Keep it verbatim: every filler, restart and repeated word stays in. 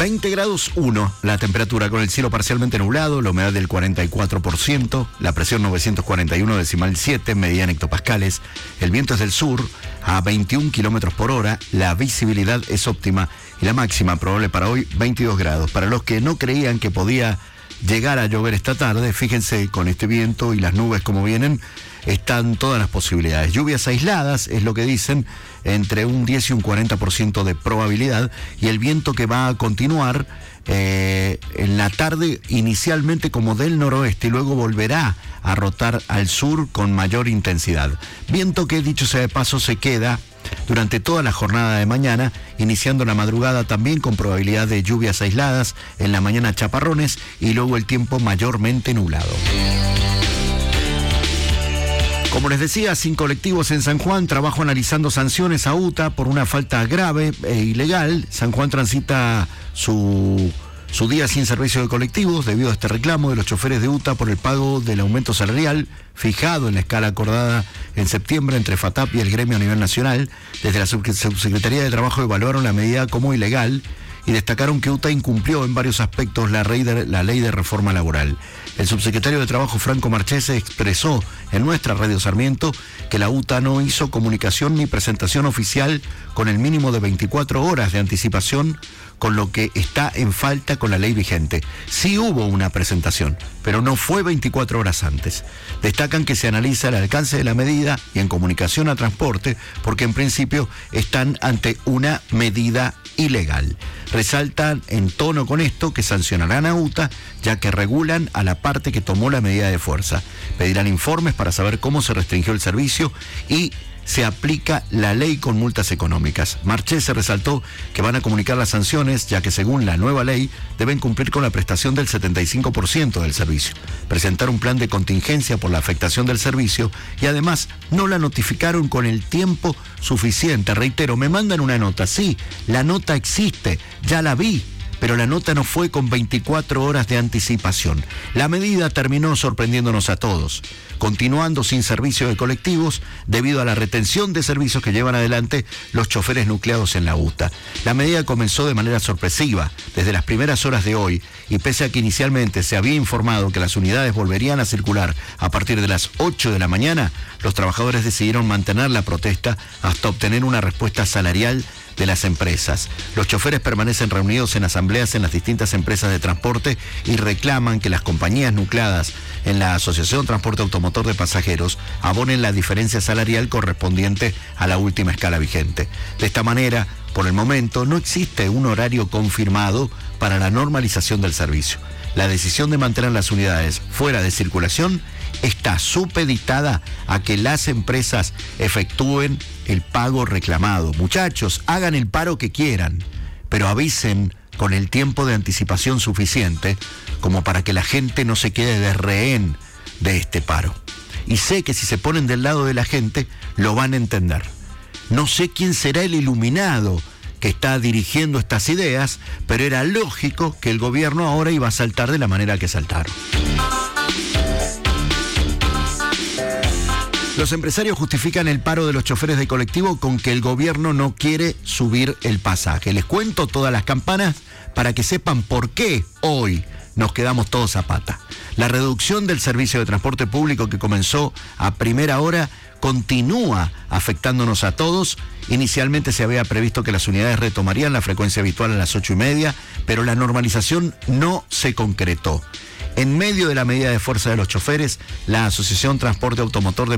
veinte grados uno la temperatura, con el cielo parcialmente nublado, la humedad del cuarenta y cuatro por ciento, la presión novecientos cuarenta y uno decimal siete, medida en hectopascales, el viento es del sur a veintiún kilómetros por hora, la visibilidad es óptima y la máxima probable para hoy veintidós grados. Para los que no creían que podía llegar a llover esta tarde, fíjense con este viento y las nubes como vienen, están todas las posibilidades. Lluvias aisladas, es lo que dicen, entre un diez y un cuarenta por ciento de probabilidad, y el viento que va a continuar eh, en la tarde inicialmente como del noroeste y luego volverá a rotar al sur con mayor intensidad. Viento que, dicho sea de paso, se queda durante toda la jornada de mañana, iniciando la madrugada también con probabilidad de lluvias aisladas, en la mañana chaparrones y luego el tiempo mayormente nublado. Como les decía, sin colectivos en San Juan, trabajo analizando sanciones a U T A por una falta grave e ilegal. San Juan transita su, su día sin servicio de colectivos debido a este reclamo de los choferes de U T A por el pago del aumento salarial fijado en la escala acordada en septiembre entre FATAP y el gremio a nivel nacional. Desde la Subsecretaría de Trabajo evaluaron la medida como ilegal y destacaron que U T A incumplió en varios aspectos la ley de, la ley de reforma laboral. El subsecretario de Trabajo, Franco Marchese, expresó en nuestra Radio Sarmiento que la U T A no hizo comunicación ni presentación oficial con el mínimo de veinticuatro horas de anticipación, con lo que está en falta con la ley vigente. Sí hubo una presentación, pero no fue veinticuatro horas antes. Destacan que se analiza el alcance de la medida y en comunicación a transporte, porque en principio están ante una medida ilegal. Resaltan en tono con esto que sancionarán a U T A, ya que regulan a la parte que tomó la medida de fuerza. Pedirán informes para saber cómo se restringió el servicio y se aplica la ley con multas económicas. Marchese resaltó que van a comunicar las sanciones, ya que según la nueva ley deben cumplir con la prestación del setenta y cinco por ciento del servicio, presentar un plan de contingencia por la afectación del servicio y además no la notificaron con el tiempo suficiente. Reitero, me mandan una nota, sí, la nota existe, ya la vi, pero la nota no fue con veinticuatro horas de anticipación. La medida terminó sorprendiéndonos a todos, continuando sin servicio de colectivos debido a la retención de servicios que llevan adelante los choferes nucleados en la U T A. La medida comenzó de manera sorpresiva desde las primeras horas de hoy y pese a que inicialmente se había informado que las unidades volverían a circular a partir de las ocho de la mañana, los trabajadores decidieron mantener la protesta hasta obtener una respuesta salarial de las empresas. Los choferes permanecen reunidos en asambleas en las distintas empresas de transporte y reclaman que las compañías nucleadas en la Asociación Transporte Automotor de Pasajeros abonen la diferencia salarial correspondiente a la última escala vigente. De esta manera, por el momento, no existe un horario confirmado para la normalización del servicio. La decisión de mantener las unidades fuera de circulación está supeditada a que las empresas efectúen el pago reclamado. Muchachos, hagan el paro que quieran, pero avisen con el tiempo de anticipación suficiente como para que la gente no se quede de rehén de este paro. Y sé que si se ponen del lado de la gente, lo van a entender. No sé quién será el iluminado que está dirigiendo estas ideas, pero era lógico que el gobierno ahora iba a saltar de la manera que saltaron. Los empresarios justifican el paro de los choferes de colectivo con que el gobierno no quiere subir el pasaje. Les cuento todas las campanas para que sepan por qué hoy nos quedamos todos a pata. La reducción del servicio de transporte público que comenzó a primera hora continúa afectándonos a todos. Inicialmente se había previsto que las unidades retomarían la frecuencia habitual a las ocho y media, pero la normalización no se concretó. En medio de la medida de fuerza de los choferes, la Asociación Transporte Automotor de